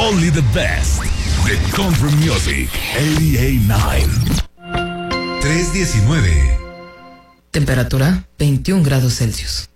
Only the best. The Country Music 88.9. 319. Temperatura 21 grados Celsius.